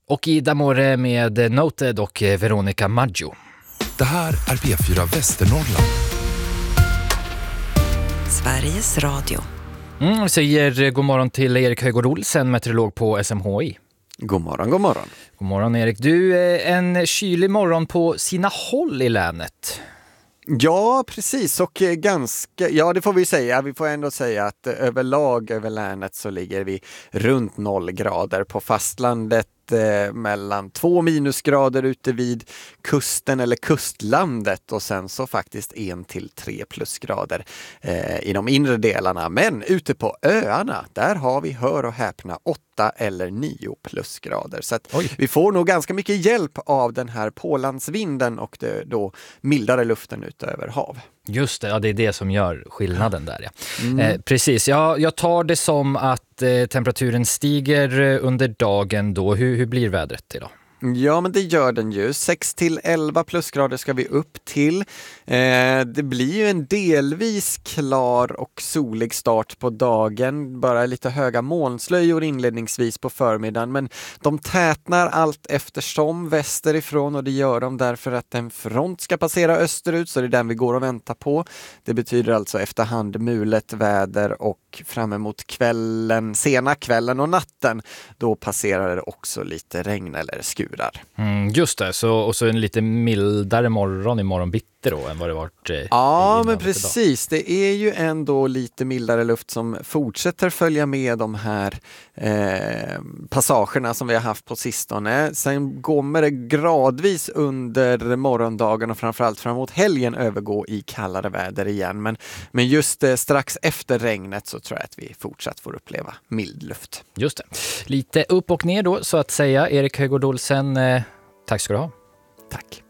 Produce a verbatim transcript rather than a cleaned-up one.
Och Ida Måre med Noted och Veronica Maggio. Det här är P fyra Västernorrland. Sveriges Radio. Mm, vi säger god morgon till Erik Höjgård Olsen, meteorolog på S M H I. God morgon, god morgon. God morgon Erik. Du, en kylig morgon på sina håll i länet. Ja, precis. Och ganska, ja det får vi säga. Vi får ändå säga att överlag över länet så ligger vi runt noll grader. På fastlandet eh, mellan två minusgrader ute vid kusten eller kustlandet och sen så faktiskt en till tre plusgrader eh, i de inre delarna. Men ute på öarna, där har vi, hör och häpna, åtta eller nio plusgrader. Så att vi får nog ganska mycket hjälp av den här pålandsvinden och det då mildare luften ut över hav. Just det, ja, det är det som gör skillnaden där. Ja. Mm. Eh, precis, ja, jag tar det som att eh, temperaturen stiger under dagen då. Hur, hur blir vädret idag? Ja, men det gör den ju. sex till elva plusgrader ska vi upp till. Eh, det blir ju en delvis klar och solig start på dagen. Bara lite höga molnslöjor inledningsvis på förmiddagen. Men de tätnar allt eftersom västerifrån och det gör de därför att en front ska passera österut så det är den vi går och väntar på. Det betyder alltså efterhand mulet väder och fram emot kvällen, sena kvällen och natten då passerar det också lite regn eller skur. Mm, just det, så, och så en lite mildare morgon i morgon bitter då än vad det varit. Eh, ja, men precis. Idag. Det är ju ändå lite mildare luft som fortsätter följa med de här eh, passagerna som vi har haft på sistone. Sen kommer det gradvis under morgondagen och framförallt framåt helgen övergå i kallare väder igen. Men, men just eh, strax efter regnet så tror jag att vi fortsatt får uppleva mild luft. Just det. Lite upp och ner då så att säga. Erik Höjgård Olsen, eh, tack ska du ha. Tack.